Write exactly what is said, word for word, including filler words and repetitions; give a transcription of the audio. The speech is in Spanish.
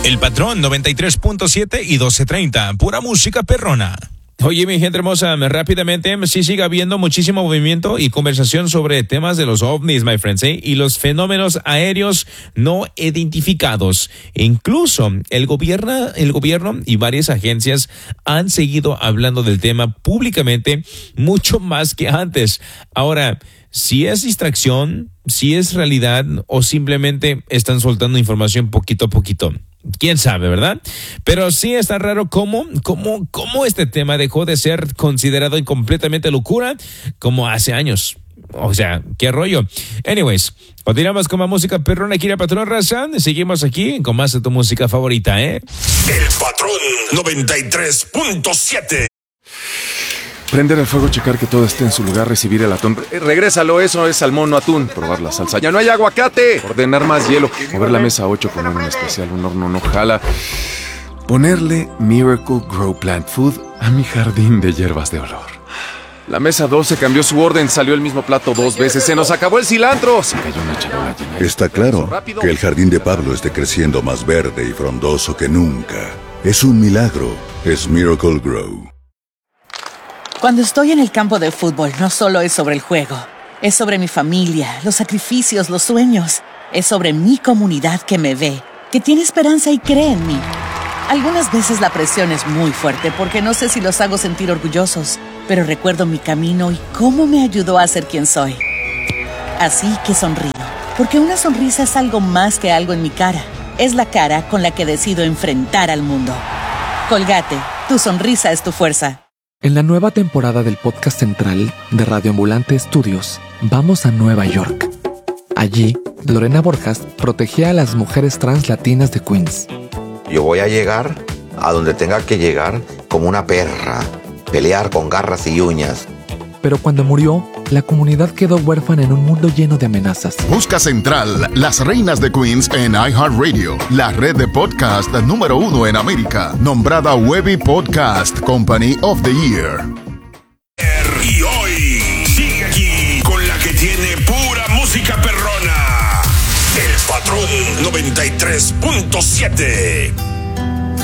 El Patrón noventa y tres punto siete y doce treinta, pura música perrona. Oye, mi gente hermosa, rápidamente, sí sigue habiendo muchísimo movimiento y conversación sobre temas de los ovnis, my friends, ¿eh? Y los fenómenos aéreos no identificados. E incluso el gobierno, el gobierno y varias agencias han seguido hablando del tema públicamente mucho más que antes. Ahora, si es distracción, si es realidad o simplemente están soltando información poquito a poquito. Quién sabe, ¿verdad? Pero sí está raro cómo, cómo, cómo este tema dejó de ser considerado completamente locura como hace años. O sea, qué rollo. Anyways, continuamos con más música perrona aquí en el Patrón Raza. Seguimos aquí con más de tu música favorita, ¿eh? El Patrón noventa y tres punto siete. Prender el fuego, checar que todo esté en su lugar, recibir el atún. Eh, regrésalo, eso es salmón, no atún. Probar la salsa. ¡Ya no hay aguacate! Ordenar más hielo. Mover la mesa a ocho, poner un especial, un horno no jala. Ponerle Miracle Grow Plant Food a mi jardín de hierbas de olor. La mesa doce cambió su orden, salió el mismo plato dos veces. ¡Se nos acabó el cilantro! Se cayó una charola llena. Está claro que el jardín de Pablo esté creciendo más verde y frondoso que nunca. Es un milagro. Es Miracle Grow. Cuando estoy en el campo de fútbol, no solo es sobre el juego. Es sobre mi familia, los sacrificios, los sueños. Es sobre mi comunidad que me ve, que tiene esperanza y cree en mí. Algunas veces la presión es muy fuerte porque no sé si los hago sentir orgullosos, pero recuerdo mi camino y cómo me ayudó a ser quien soy. Así que sonrío, porque una sonrisa es algo más que algo en mi cara. Es la cara con la que decido enfrentar al mundo. Colgate, tu sonrisa es tu fuerza. En la nueva temporada del podcast central de Radio Ambulante Estudios, vamos a Nueva York. Allí, Lorena Borjas protegía a las mujeres trans latinas de Queens. Yo voy a llegar a donde tenga que llegar como una perra, pelear con garras y uñas. Pero cuando murió, la comunidad quedó huérfana en un mundo lleno de amenazas. Busca Central, Las Reinas de Queens en iHeartRadio, la red de podcast número uno en América, nombrada Webby Podcast Company of the Year. Y hoy sigue aquí con la que tiene pura música perrona. El Patrón noventa y tres punto siete.